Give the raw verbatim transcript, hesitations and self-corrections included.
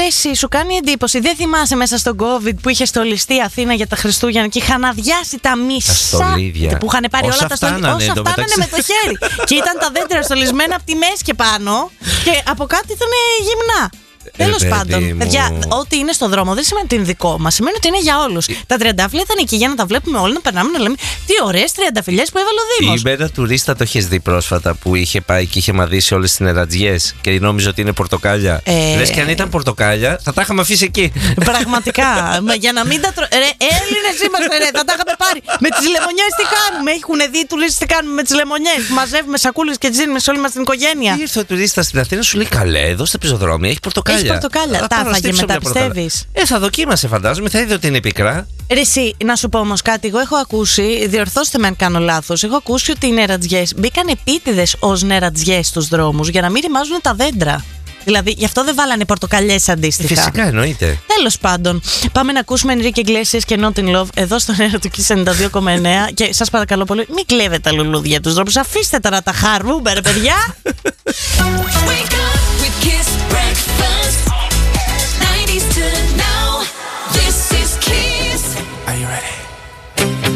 εσύ σου κάνει εντύπωση. Δεν θυμάσαι μέσα στον COVID που είχε στολιστεί η Αθήνα για τα Χριστούγεννα και είχαν αδειάσει τα μισά. Που είχαν πάρει όλα τα στολίδια. Όσα φτάνανε με το χέρι. Και ήταν τα δέντρα στολισμένα από τη μέση και πάνω. Και από κάτω ήταν γυμνά. Τέλος πάντων, παιδιά, ό,τι είναι στο δρόμο δεν σημαίνει ότι είναι δικό μας. Σημαίνει ότι είναι για όλους. Τα τριαντάφυλλα ήταν εκεί για να τα βλέπουμε όλα, να περνάμε, να λέμε τι ωραίες τριανταφυλλιές που έβαλε ο Δήμος. Η Μπένα τουρίστα το έχεις δει πρόσφατα που είχε πάει και είχε μαδίσει όλες τις νερατζιές και νόμιζε ότι είναι πορτοκάλια. Ε... Λες και αν ήταν πορτοκάλια θα τα είχαμε αφήσει εκεί. Πραγματικά. Για να μην τα τρώμε. Έλληνες είμαστε, ρε, θα τα είχαμε πάρει. Με τις λεμονιές τι κάνουμε. Έχουν δει οι τουρίστες τι κάνουμε με τις λεμονιές. Μαζεύουμε σακούλες και τις δίνουμε σε όλη μας την οικογένεια. Ήρθε ο τουρίστα στην Αθήνα, σου λέει καλέ, εδώ στα πεζοδρόμια έχει πορτοκάλια. Έχει πορτοκάλια. Τα έφαγε μετά, πιστεύεις? Ε, θα δοκίμασε, φαντάζομαι, θα είδε ότι είναι πικρά. Ρε εσύ, να σου πω όμως κάτι. Εγώ έχω ακούσει, διορθώστε με αν κάνω λάθος, έχω ακούσει ότι οι νερατζιές μπήκαν επίτηδες ως νερατζιές στους δρόμους για να μην ρημάζουν τα δέντρα. Δηλαδή, γι' αυτό δεν βάλανε πορτοκαλιές αντίστοιχα. Φυσικά, εννοείται. Τέλος πάντων, πάμε να ακούσουμε Enrique Iglesias και Not in Love εδώ στον αέρα του Kiss ενενήντα δύο κόμμα εννέα. Και σας παρακαλώ πολύ, μην κλέβετε τα λουλούδια τους δρόμους. Αφήστε τα να τα χαρούμε, ρε παιδιά.